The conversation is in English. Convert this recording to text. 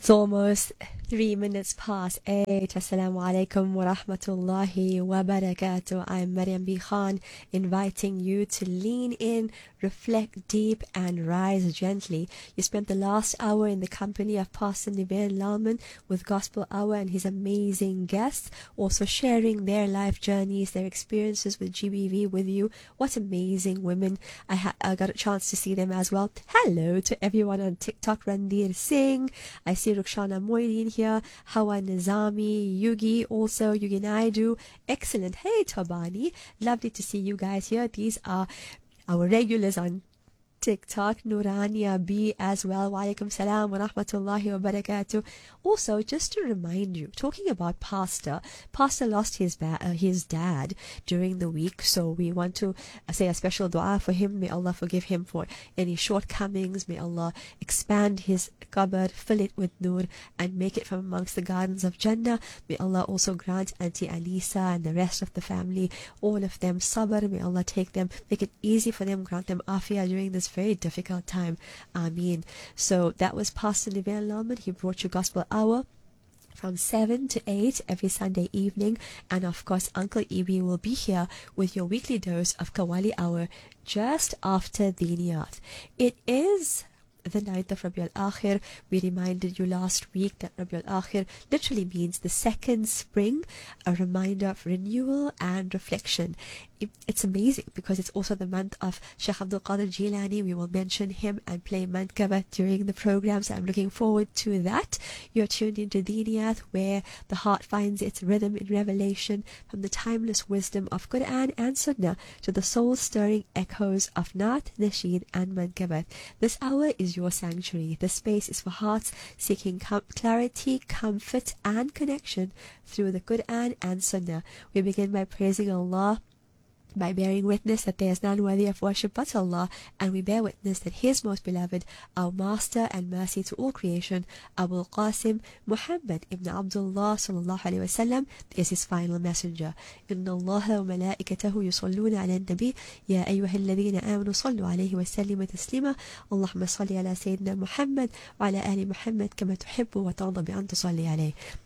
It's almost 3 minutes past 8. Assalamu alaikum wa rahmatullahi wa barakatuh. I'm Maryam B. Khan, inviting you to lean in, reflect deep, and rise gently. You spent the last hour in the company of Pastor Nibel Lalman with Gospel Hour and his amazing guests, also sharing their life journeys, their experiences with GBV with you. What amazing women. I got a chance to see them as well. Hello to everyone on TikTok. Randir Singh. I see Rukshana Moideen here. Hawa Nizami, Yugi, also Yugi Naidu. Excellent. Hey Tabani. Lovely to see you guys here. These are our regulars on TikTok. Nurania B as well. Wa alaikum salam wa rahmatullahi wa barakatuh. Also, just to remind you, talking about Pastor lost his dad during the week, so we want to say a special dua for him. May Allah forgive him for any shortcomings. May Allah expand his qabr, fill it with nur, and make it from amongst the gardens of Jannah. May Allah also grant Auntie Alisa and the rest of the family, all of them, sabr. May Allah take them, make it easy for them, grant them afiyah during this very difficult time. Ameen. So that was Pastor Nibel Lalman. He brought you Gospel Hour from 7 to 8 every Sunday evening. And of course, Uncle Ibi will be here with your weekly dose of Kawali Hour just after the Niyat. It is the 9th of Rabiul Akhir. We reminded you last week that Rabiul Akhir literally means the second spring, a reminder of renewal and reflection. It's amazing because it's also the month of Sheikh Abdul Qadir Jilani. We will mention him and play Mankabat during the program, so I'm looking forward to that. You're tuned into Diniyat, where the heart finds its rhythm in revelation, from the timeless wisdom of Quran and Sunnah to the soul-stirring echoes of Naat, Nasheed and Mankabat. This hour is your sanctuary. This space is for hearts seeking clarity, comfort and connection through the Quran and Sunnah. We begin by praising Allah, by bearing witness that there is none worthy of worship but Allah, and we bear witness that His most beloved, our master and mercy to all creation, Abu Qasim Muhammad ibn Abdullah sallallahu alaihi wasallam, is his final messenger. Inna Allah wa malaikatahu yusalluna ala nabi ya ayyuhalladhina amanu sallu alayhi wa sallimu taslima. Allahumma salli ala Sayyidina Muhammad wa ala ali Muhammad kama tuhibbu wa tarda bi an tusalli alayhi.